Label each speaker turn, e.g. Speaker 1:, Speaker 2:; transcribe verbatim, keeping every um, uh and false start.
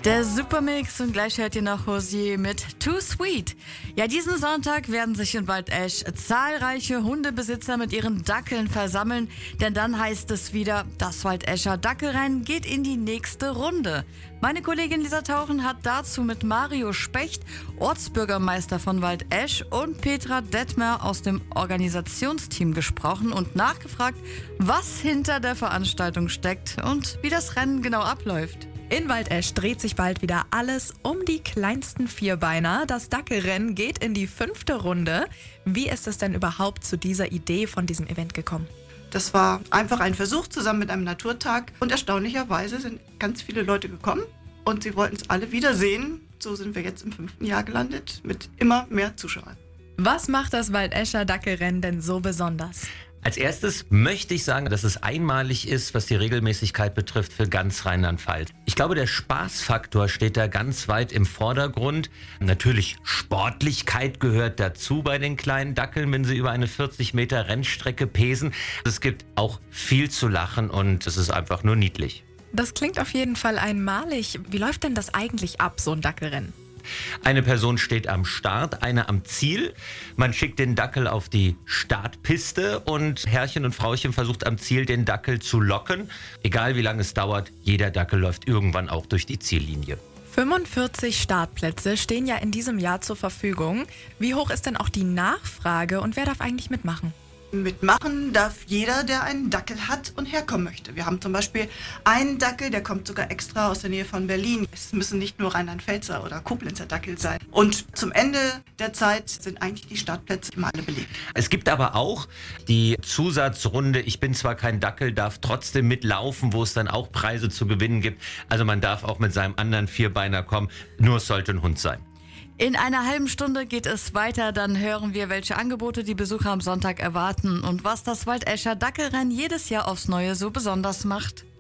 Speaker 1: Der Supermix und gleich hört ihr noch Hosier mit Too Sweet. Ja, diesen Sonntag werden sich in Waldesch zahlreiche Hundebesitzer mit ihren Dackeln versammeln, denn dann heißt es wieder, das Waldescher Dackelrennen geht in die nächste Runde. Meine Kollegin Lisa Tauchen hat dazu mit Mario Specht, Ortsbürgermeister von Waldesch, und Petra Detmer aus dem Organisationsteam gesprochen und nachgefragt, was hinter der Veranstaltung steckt und wie das Rennen genau abläuft.
Speaker 2: In Waldesch dreht sich bald wieder alles um die kleinsten Vierbeiner. Das Dackelrennen geht in die fünfte Runde. Wie ist es denn überhaupt zu dieser Idee von diesem Event gekommen?
Speaker 3: Das war einfach ein Versuch zusammen mit einem Naturtag und erstaunlicherweise sind ganz viele Leute gekommen und sie wollten es alle wiedersehen. So sind wir jetzt im fünften Jahr gelandet mit immer mehr Zuschauern.
Speaker 2: Was macht das Waldescher Dackelrennen denn so besonders?
Speaker 4: Als erstes möchte ich sagen, dass es einmalig ist, was die Regelmäßigkeit betrifft, für ganz Rheinland-Pfalz. Ich glaube, der Spaßfaktor steht da ganz weit im Vordergrund. Natürlich, Sportlichkeit gehört dazu bei den kleinen Dackeln, wenn sie über eine vierzig Meter Rennstrecke pesen. Es gibt auch viel zu lachen und es ist einfach nur niedlich.
Speaker 2: Das klingt auf jeden Fall einmalig. Wie läuft denn das eigentlich ab, so ein Dackelrennen?
Speaker 4: Eine Person steht am Start, eine am Ziel. Man schickt den Dackel auf die Startpiste und Herrchen und Frauchen versucht am Ziel den Dackel zu locken. Egal wie lange es dauert, jeder Dackel läuft irgendwann auch durch die Ziellinie.
Speaker 2: fünfundvierzig Startplätze stehen ja in diesem Jahr zur Verfügung. Wie hoch ist denn auch die Nachfrage und wer darf eigentlich mitmachen?
Speaker 3: Mitmachen darf jeder, der einen Dackel hat und herkommen möchte. Wir haben zum Beispiel einen Dackel, der kommt sogar extra aus der Nähe von Berlin. Es müssen nicht nur Rheinland-Pfälzer oder Koblenzer Dackel sein. Und zum Ende der Zeit sind eigentlich die Startplätze immer alle belegt.
Speaker 4: Es gibt aber auch die Zusatzrunde, ich bin zwar kein Dackel, darf trotzdem mitlaufen, wo es dann auch Preise zu gewinnen gibt. Also man darf auch mit seinem anderen Vierbeiner kommen, nur es sollte ein Hund sein.
Speaker 1: In einer halben Stunde geht es weiter, dann hören wir, welche Angebote die Besucher am Sonntag erwarten und was das Waldescher Dackelrennen jedes Jahr aufs Neue so besonders macht.